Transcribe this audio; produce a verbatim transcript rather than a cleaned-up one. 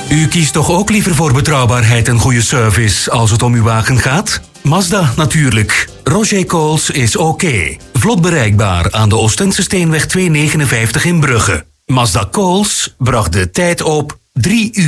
U kiest toch ook liever voor betrouwbaarheid en goede service als het om uw wagen gaat? Mazda natuurlijk. Roger Coles is oké. Vlot bereikbaar aan de Oostense Steenweg tweehonderdnegenenvijftig in Brugge. Mazda Coles bracht de tijd op drie uur.